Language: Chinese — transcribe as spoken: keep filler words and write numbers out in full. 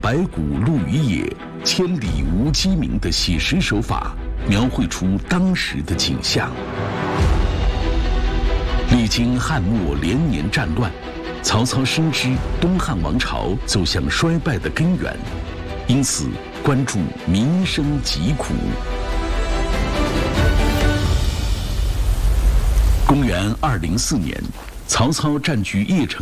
白骨露于野，千里无鸡鸣的写实手法，描绘出当时的景象。历经汉末连年战乱，曹操深知东汉王朝走向衰败的根源，因此关注民生疾苦。公元二零四年，曹操占据邺城。